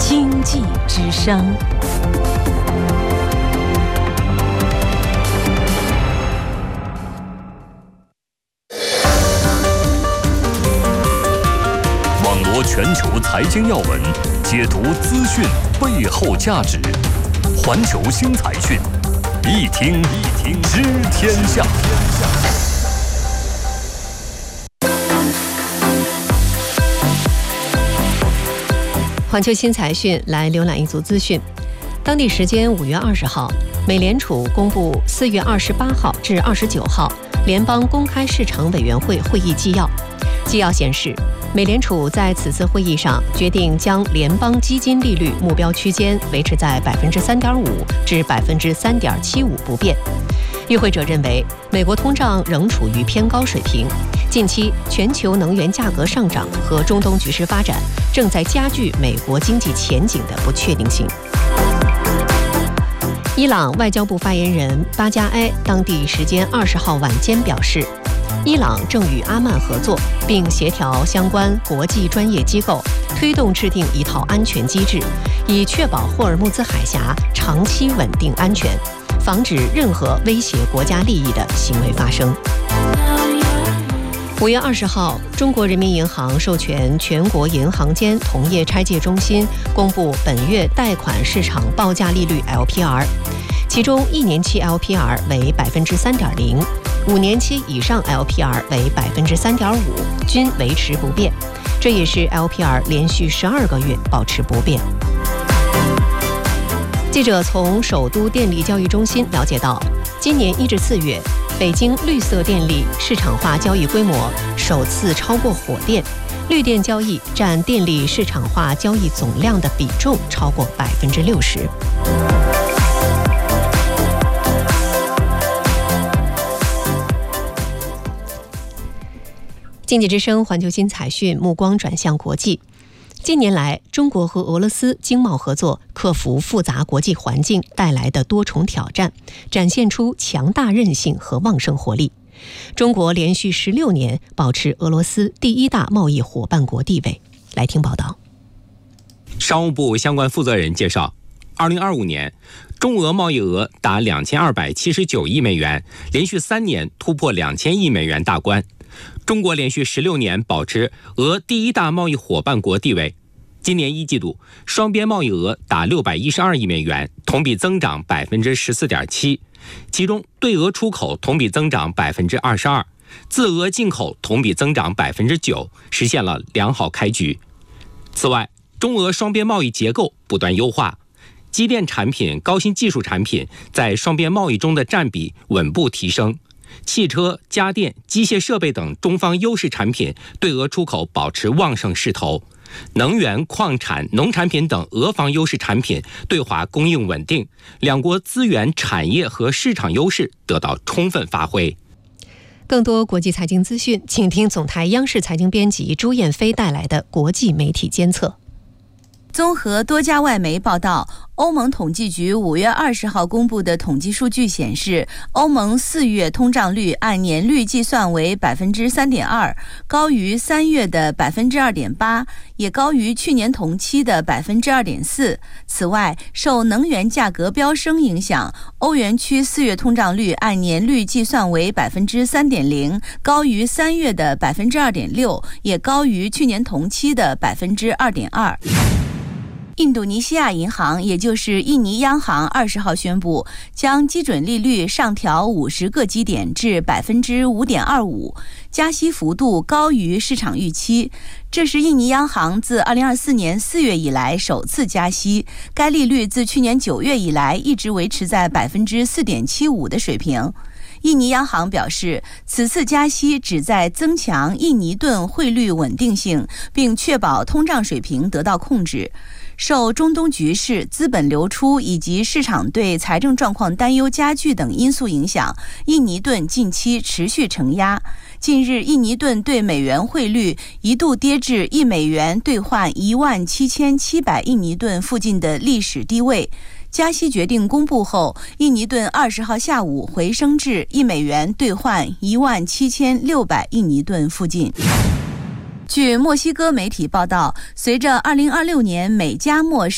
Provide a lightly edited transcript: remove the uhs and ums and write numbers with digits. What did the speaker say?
经济之声。 网罗全球财经要闻，解读资讯背后价值，环球新财讯，一听知天下。 环球新财讯来浏览一组资讯。当地时间5月20号，美联储公布4月28号至29号联邦公开市场委员会会议纪要。纪要显示，美联储在此次会议上决定将联邦基金利率目标区间维持在3.5%至3.75%不变。与会者认为，美国通胀仍处于偏高水平，近期全球能源价格上涨和中东局势发展正在加剧美国经济前景的不确定性。伊朗外交部发言人巴加埃当地时间20号晚间表示，伊朗正与阿曼合作，并协调相关国际专业机构，推动制定一套安全机制，以确保霍尔木兹海峡长期稳定安全，防止任何威胁国家利益的行为发生。5月20号，中国人民银行授权全国银行间同业拆借中心公布本月贷款市场报价利率 LPR， 其中1年期 LPR 为 3.0%，5年期以上 LPR 为 3.5%， 均维持不变，这也是 LPR 连续12个月保持不变。记者从首都电力交易中心了解到，今年1至4月，北京绿色电力市场化交易规模首次超过火电，绿电交易占电力市场化交易总量的比重超过60%。经济之声环球新财讯目光转向国际。近年来，中国和俄罗斯经贸合作克服复杂国际环境带来的多重挑战，展现出强大韧性和旺盛活力。中国连续16年保持俄罗斯第1大贸易伙伴国地位。来听报道。 商务部相关负责人介绍，2025年，中俄贸易额达2279亿美元，连续3年突破2000亿美元大关。中国连续16年保持俄第1大贸易伙伴国地位。今年1季度，双边贸易额达612亿美元，同比增长14.7%，其中对俄出口同比增长22%，自俄进口同比增长9%，实现了良好开局。此外，中俄双边贸易结构不断优化，机电产品、高新技术产品在双边贸易中的占比稳步提升。汽车、家电、机械设备等中方优势产品对俄出口保持旺盛势头，能源、矿产、农产品等俄方优势产品对华供应稳定，两国资源、产业和市场优势得到充分发挥。 更多国际财经资讯，请听总台央视财经编辑朱燕飞带来的国际媒体监测。 综合多家外媒报道，欧盟统计局5月20号公布的统计数据显示，欧盟4月通胀率按年率计算为 3.2%， 高于3月的 2.8%， 也高于去年同期的 2.4%。 此外，受能源价格飙升影响，欧元区4月通胀率按年率计算为 3.0%， 高于3月的 2.6%， 也高于去年同期的 2.2%。印度尼西亚银行，也就是印尼央行20号宣布，将基准利率上调50个基点至 5.25%， 加息幅度高于市场预期。这是印尼央行自2024年4月以来首次加息，该利率自去年9月以来一直维持在 4.75% 的水平。印尼央行表示，此次加息旨在增强印尼盾汇率稳定性，并确保通胀水平得到控制。受中东局势、资本流出以及市场对财政状况担忧加剧等因素影响，印尼盾近期持续承压。近日，印尼盾对美元汇率一度跌至1美元兑换17700印尼盾附近的历史低位。加息决定公布后，印尼盾20号下午回升至1美元兑换17600印尼盾附近。据墨西哥媒体报道，随着2026年美加墨